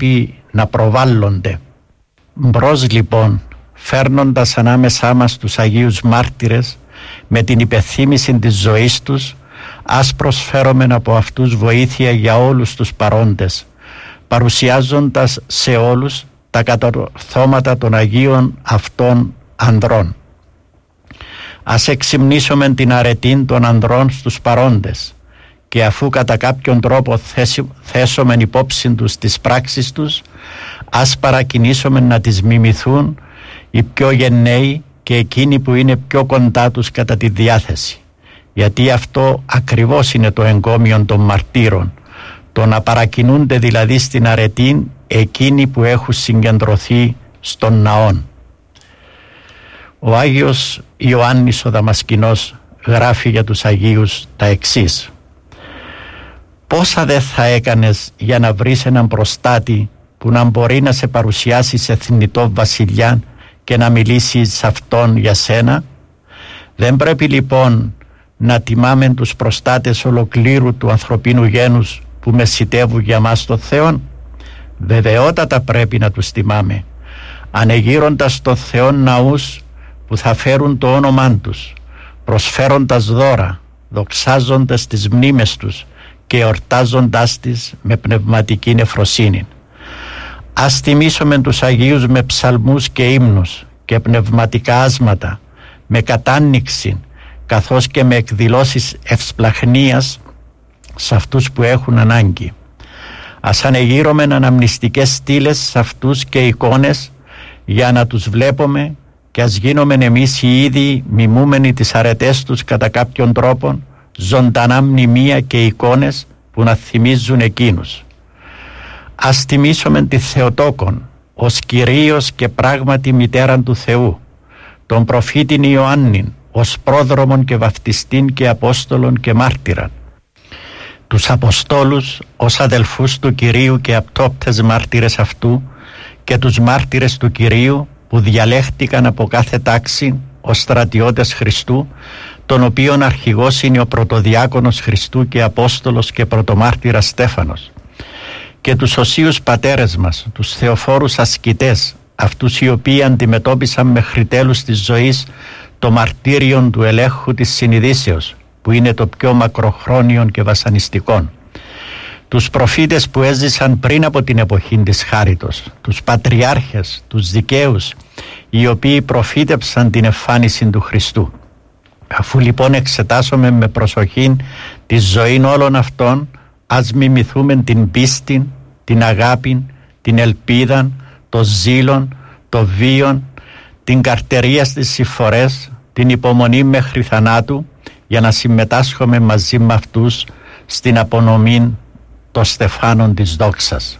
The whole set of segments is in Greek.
πρέπει να προβάλλονται. Μπρος λοιπόν, φέρνοντας ανάμεσά μας τους Αγίους Μάρτυρες με την υπενθύμηση της ζωής τους, ας προσφέρομεν από αυτούς βοήθεια για όλους τους παρόντες, παρουσιάζοντας σε όλους τα κατορθώματα των Αγίων αυτών ανδρών. Ας εξυμνήσουμε την αρετήν των ανδρών στους παρόντες και αφού κατά κάποιον τρόπο θέσομεν υπόψη τους τις πράξεις τους, ας παρακινήσουμε να τις μιμηθούν οι πιο γενναίοι και εκείνοι που είναι πιο κοντά τους κατά τη διάθεση, γιατί αυτό ακριβώς είναι το εγκόμιο των μαρτύρων, το να παρακινούνται δηλαδή στην αρετήν εκείνοι που έχουν συγκεντρωθεί στον ναόν. Ο Άγιος Ιωάννης ο Δαμασκηνός γράφει για τους Αγίους τα εξής: «Πόσα δεν θα έκανες για να βρεις έναν προστάτη που να μπορεί να σε παρουσιάσει σε θνητό βασιλιά και να μιλήσει σε αυτόν για σένα? Δεν πρέπει λοιπόν να τιμάμε τους προστάτες ολοκλήρου του ανθρωπίνου γένους που μεσητεύουν για μας τον Θεόν? Βεβαιότατα πρέπει να τους τιμάμε, ανεγείροντας τον Θεόν ναούς που θα φέρουν το όνομά τους, προσφέροντας δώρα, δοξάζοντας τις μνήμες τους και εορτάζοντάς τις με πνευματική νεφροσύνη. Ας τιμήσουμε τους Αγίους με ψαλμούς και ύμνους και πνευματικά άσματα, με κατάνοιξη, καθώς και με εκδηλώσεις ευσπλαχνίας σε αυτούς που έχουν ανάγκη. Ας ανεγείρομεν αναμνηστικές στήλες σε αυτούς και εικόνες για να τους βλέπουμε, και ας γίνομεν εμείς οι ίδιοι μιμούμενοι τις αρετές τους κατά κάποιον τρόπο, ζωντανά μνημεία και εικόνες που να θυμίζουν εκείνους. Ας τιμήσουμε τη Θεοτόκον ως Κυρίως και πράγματι μητέραν του Θεού, τον προφήτην Ιωάννην ως πρόδρομον και βαφτιστήν και Απόστολον και μάρτυραν, τους Αποστόλους ως αδελφούς του Κυρίου και απτόπτες μάρτυρες αυτού, και τους μάρτυρες του Κυρίου που διαλέχτηκαν από κάθε τάξη ως στρατιώτες Χριστού, τον οποίον αρχηγός είναι ο πρωτοδιάκονος Χριστού και Απόστολος και πρωτομάρτυρας Στέφανος, και τους οσίους πατέρες μας, τους θεοφόρους ασκητές, αυτούς οι οποίοι αντιμετώπισαν μέχρι τέλους της ζωής το μαρτύριον του ελέγχου της συνειδήσεως, που είναι το πιο μακροχρόνιον και βασανιστικόν, τους προφήτες που έζησαν πριν από την εποχή της χάριτος, τους πατριάρχες, τους δικαίους, οι οποίοι προφήτεψαν την εμφάνιση του Χριστού. Αφού λοιπόν εξετάσουμε με προσοχή τη ζωή όλων αυτών, ας μιμηθούμε την πίστη, την αγάπη, την ελπίδα, το ζήλον, το βίον, την καρτερία στις συμφορές, την υπομονή μέχρι θανάτου, για να συμμετάσχουμε μαζί με αυτούς στην απονομή των στεφάνων της δόξας.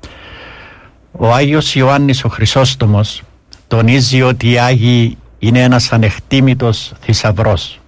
Ο Άγιος Ιωάννης ο Χρυσόστομος τονίζει ότι οι Άγιοι είναι ένας ανεκτήμητος θησαυρός.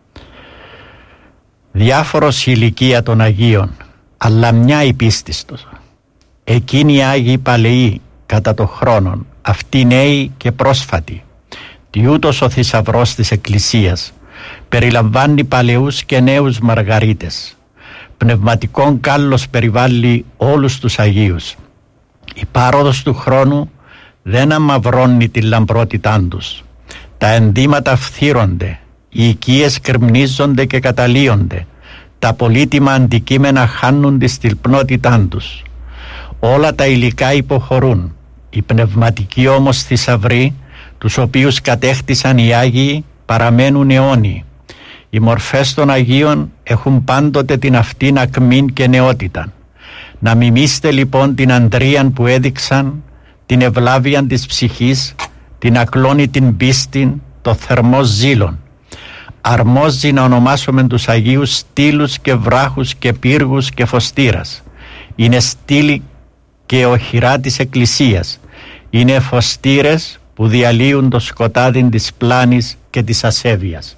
Διάφορος η ηλικία των Αγίων, αλλά μια η πίστη τους. Εκείνοι οι Άγιοι παλαιοί κατά το χρόνο, αυτοί νέοι και πρόσφατοι. Τι ούτως ο θησαυρός της Εκκλησίας περιλαμβάνει παλαιούς και νέους μαργαρίτες. Πνευματικόν κάλλος περιβάλλει όλους τους Αγίους. Η πάροδος του χρόνου δεν αμαυρώνει τη λαμπρότητά τους. Τα ενδύματα φθύρονται, οι οικίες κρυμνίζονται και καταλύονται, τα πολύτιμα αντικείμενα χάνουν τη στυλπνότητά τους. Όλα τα υλικά υποχωρούν. Οι πνευματικοί όμως θησαυροί, τους οποίους κατέκτησαν οι Άγιοι, παραμένουν αιώνιοι. Οι μορφές των Αγίων έχουν πάντοτε την αυτήν ακμήν και νεότητα. Να μιμήστε λοιπόν την αντρίαν που έδειξαν, την ευλάβεια της ψυχής, την ακλόνητη πίστη, το θερμό ζήλον. Αρμόζει να ονομάσουμε τους Αγίους στήλους και βράχους και πύργους και φωστήρας. Είναι στήλοι και οχυρά της Εκκλησίας. Είναι φωστήρες που διαλύουν το σκοτάδι της πλάνης και της ασέβειας.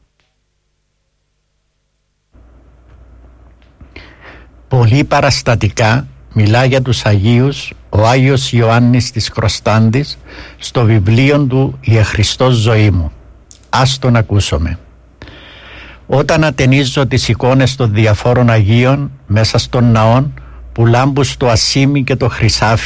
Πολύ παραστατικά μιλά για τους Αγίους ο Άγιος Ιωάννης της Κροστάντης στο βιβλίο του «Η Χριστός ζωή μου». Ας τον ακούσουμε. Όταν ατενίζω τις εικόνες των διαφόρων Αγίων μέσα στον ναόν που λάμπουν στο ασίμι και το χρυσάφι,